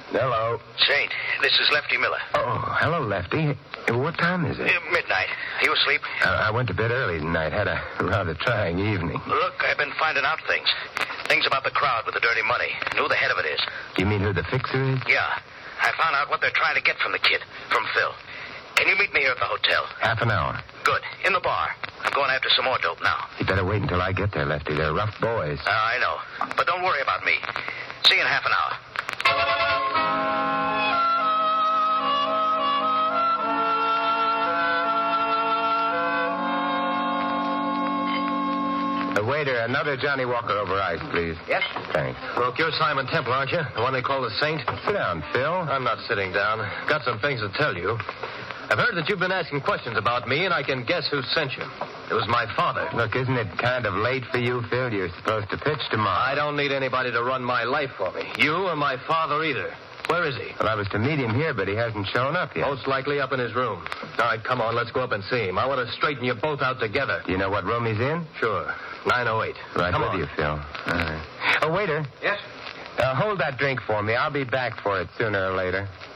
Hello. Saint, this is Lefty Miller. Oh, hello, Lefty. What time is it? Midnight. You asleep? I went to bed early tonight. Had a rather trying evening. Look, I've been finding out things. Things about the crowd with the dirty money. And who the head of it is. You mean who the fixer is? Yeah. I found out what they're trying to get from the kid, from Phil. Can you meet me here at the hotel? Half an hour. Good. In the bar. I'm going after some more dope now. You better wait until I get there, Lefty. They're rough boys. I know. But don't worry about me. See you in half an hour. Waiter, another Johnny Walker over ice, please. Yes? Thanks. Look, you're Simon Temple, aren't you? The one they call the Saint? Sit down, Phil. I'm not sitting down. Got some things to tell you. I've heard that you've been asking questions about me, and I can guess who sent you. It was my father. Look, isn't it kind of late for you, Phil? You're supposed to pitch tomorrow. I don't need anybody to run my life for me. You or my father either. Where is he? Well, I was to meet him here, but he hasn't shown up yet. Most likely up in his room. All right, come on, let's go up and see him. I want to straighten you both out together. Do you know what room he's in? Sure. 908. Right come with on. you, Phil. All right. Oh, waiter. Yes? Hold that drink for me. I'll be back for it sooner or later.